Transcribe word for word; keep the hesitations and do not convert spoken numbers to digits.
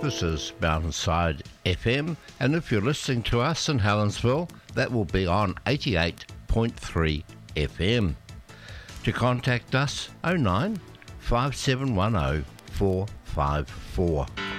This is Mountainside F M, and if you're listening to us in Helensville, that will be on eighty-eight point three F M. To contact us, oh nine five seven one oh four five four.